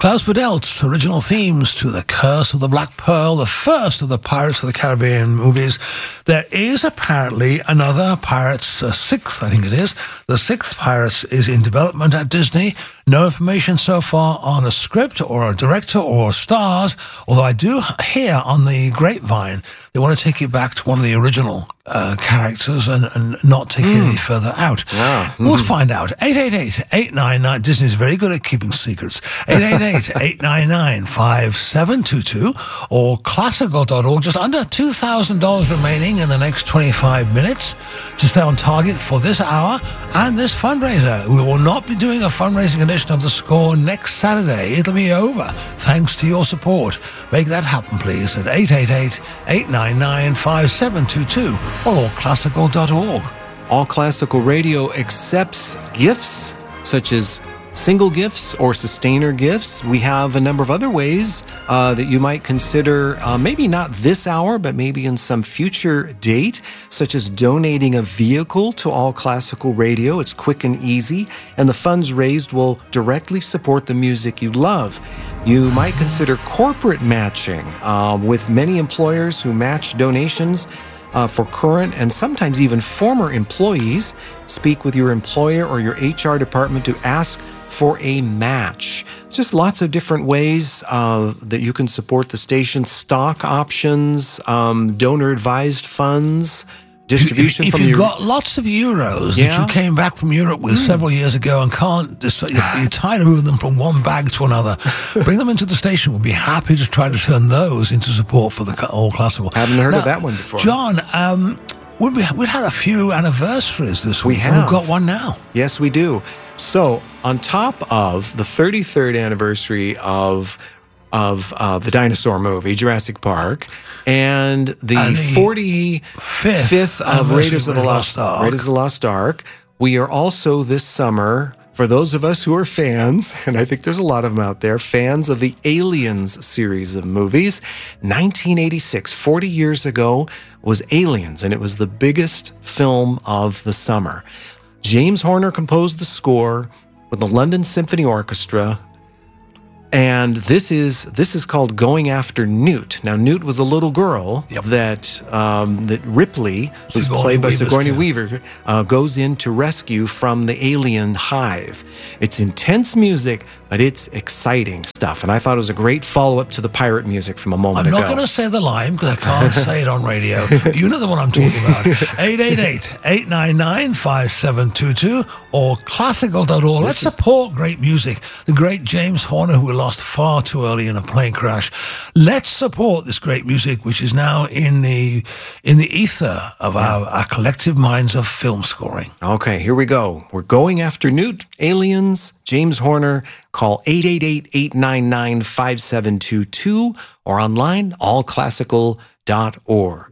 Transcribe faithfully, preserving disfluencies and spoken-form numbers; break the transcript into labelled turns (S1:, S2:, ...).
S1: Klaus Videlt's original themes to The Curse of the Black Pearl, the first of the Pirates of the Caribbean movies. There is apparently another Pirates, uh, sixth, I think it is. The sixth Pirates is in development at Disney. No information so far on a script or a director or stars, although I do hear on the grapevine they want to take it back to one of the original uh, characters and, and not take mm. it any further out.
S2: Ah,
S1: we'll
S2: mm-hmm.
S1: find out. eight eight eight, eight nine nine, Disney's very good at keeping secrets. eight eight eight, eight nine nine, five seven two two or classical dot org. Just under two thousand dollars remaining in the next twenty-five minutes to stay on target for this hour and this fundraiser. We will not be doing a fundraising edition of The Score next Saturday. It'll be over thanks to your support. Make that happen, please, at eight eight eight, eight nine nine, five seven two two or classical dot org.
S2: All Classical Radio accepts gifts such as single gifts or sustainer gifts. We have a number of other ways uh, that you might consider, uh, maybe not this hour, but maybe in some future date, such as donating a vehicle to All Classical Radio. It's quick and easy, and the funds raised will directly support the music you love. You might consider corporate matching, uh, with many employers who match donations Uh, for current and sometimes even former employees. Speak with your employer or your H R department to ask for a match. It's just lots of different ways uh, that you can support the station. Stock options, um, donor-advised funds, distribution
S1: if, if
S2: from
S1: you've
S2: your...
S1: got lots of euros
S2: Yeah.
S1: that you came back from Europe with mm. several years ago and can't decide, you're tired of moving them from one bag to another, bring them into the station. We'll be happy to try to turn those into support for the All Classical.
S2: Haven't heard
S1: now,
S2: of that one before.
S1: John, um, we've, we've had a few anniversaries this week.
S2: We have.
S1: We've got one now.
S2: Yes, we do. So, on top of the thirty-third anniversary of of uh, the dinosaur movie, Jurassic Park, and the,
S1: and the
S2: forty-fifth of Raiders of the Lost Ark. Raiders of the Lost Ark. We are also this summer, for those of us who are fans, and I think there's a lot of them out there, fans of the Aliens series of movies. nineteen eighty-six, forty years ago, was Aliens, and it was the biggest film of the summer. James Horner composed the score with the London Symphony Orchestra. And this is this is called Going After Newt. Now, Newt was a little girl
S1: yep.
S2: that um, that Ripley, who's
S1: Sigourney
S2: played by
S1: Weaver's
S2: Sigourney
S1: kid.
S2: Weaver, uh, goes in to rescue from the alien hive. It's intense music, but it's exciting stuff. And I thought it was a great follow-up to the pirate music from a moment
S1: I'm
S2: ago.
S1: not going to say the line because I can't say it on radio. You know the one I'm talking about. eight eight eight, eight nine nine, five seven two two or classical dot org. Let's
S2: is...
S1: support great music. The great James Horner, who we lost far too early in a plane crash. Let's support this great music, which is now in the in the ether of yeah. our, our collective minds of film scoring.
S2: Okay, here we go. We're going after Newt, Aliens, James Horner. Call eight eight eight, eight nine nine, five seven two two or online, all classical dot org.